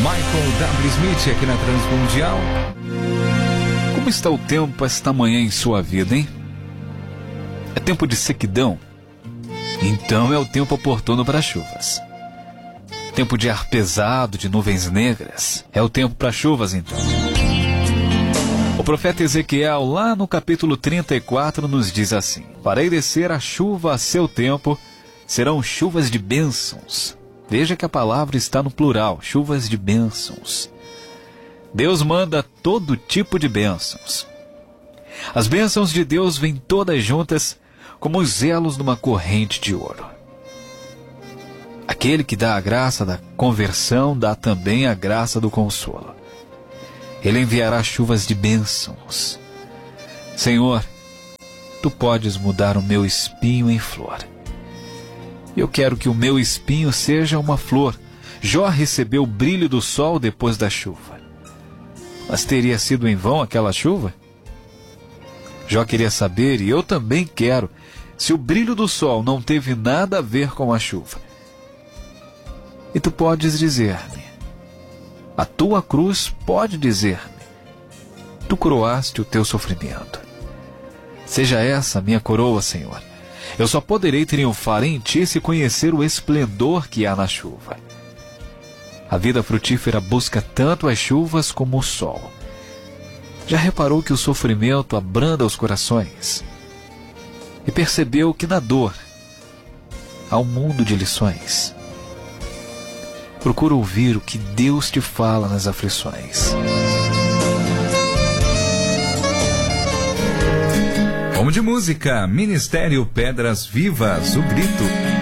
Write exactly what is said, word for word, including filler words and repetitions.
Michael W. Smith aqui na Transmundial. Como está o tempo esta manhã em sua vida, hein? É tempo de sequidão? Então é o tempo oportuno para chuvas. Tempo de ar pesado, de nuvens negras. É o tempo para chuvas, então. O profeta Ezequiel, lá no capítulo trinta e quatro, nos diz assim: farei descer a chuva a seu tempo, serão chuvas de bênçãos. Veja que a palavra está no plural, chuvas de bênçãos. Deus manda todo tipo de bênçãos. As bênçãos de Deus vêm todas juntas, como os elos numa corrente de ouro. Aquele que dá a graça da conversão, dá também a graça do consolo. Ele enviará chuvas de bênçãos. Senhor, Tu podes mudar o meu espinho em flor. Eu quero que o meu espinho seja uma flor. Jó recebeu o brilho do sol depois da chuva. Mas teria sido em vão aquela chuva? Jó queria saber, e eu também quero, se o brilho do sol não teve nada a ver com a chuva. E tu podes dizer-me, a tua cruz pode dizer-me, tu coroaste o teu sofrimento. Seja essa a minha coroa, Senhor. Eu só poderei triunfar em ti se conhecer o esplendor que há na chuva. A vida frutífera busca tanto as chuvas como o sol. Já reparou que o sofrimento abranda os corações? E percebeu que na dor há um mundo de lições. Procura ouvir o que Deus te fala nas aflições. Vamos de música, Ministério Pedras Vivas, o grito.